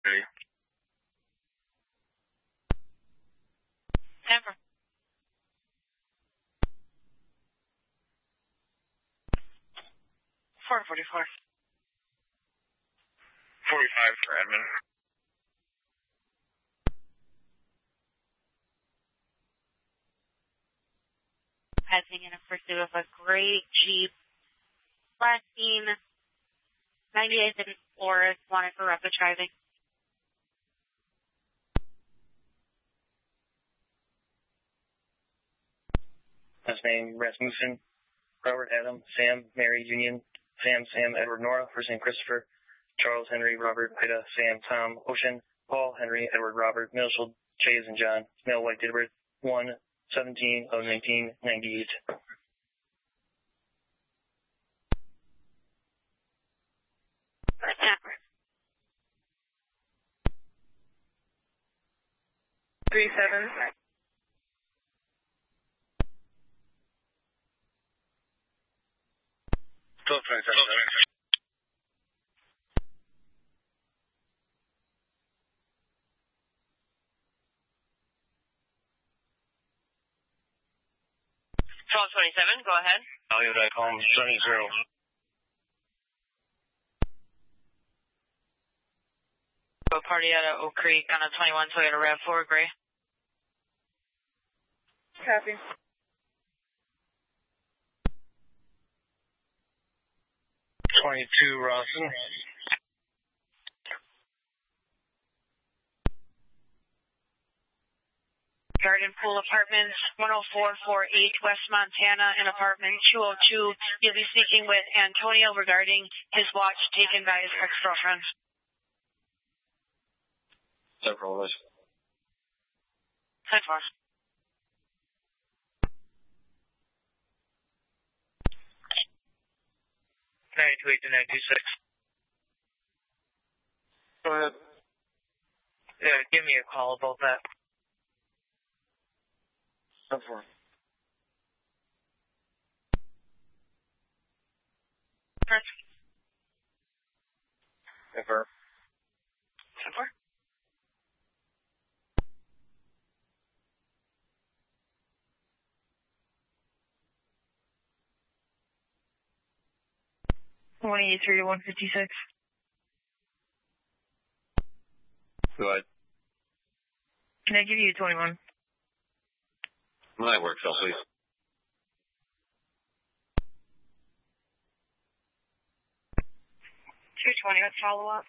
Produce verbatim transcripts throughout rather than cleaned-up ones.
Denver. four forty-four. forty-five for Edmund. Passing in a pursuit of a great Jeep. Last seen ninety-eighth and Forest, wanted for rapid driving. Last name Rasmussen, Robert Adam, Sam, Mary Union, Sam, Sam, Edward Nora for Saint Christopher, Charles Henry, Robert Ida, Sam, Tom, Ocean, Paul Henry, Edward Robert, Milshold, Chase and John, Male White Didbert, one seventeen of nineteen ninety-eight. Three seven. twelve twenty-seven. twelve twenty-seven, go ahead. Elliot, I call him seventy zero. Go party out of Oak Creek on a twenty-one Toyota RAV four gray. Copy. twenty-two Rawson. Garden Pool Apartments, one oh four forty-eight West Montana, and apartment two oh two. You'll be speaking with Antonio regarding his watch taken by his ex-girlfriend. Several of us. ten four. nine two eight to nine two six. Go ahead. Yeah, give me a call about that. ten four. Press. Confirm. ten four. one eighty-three to one fifty-six. Go ahead. Can I give you a twenty-one? That works, I'll please. two twenty, let's follow up.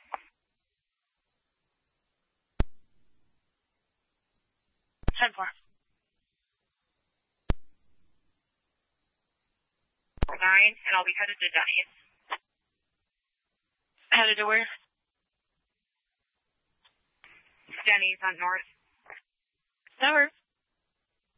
ten four. nine, and I'll be headed to Denny's. Headed to where? Denny's on North. That works.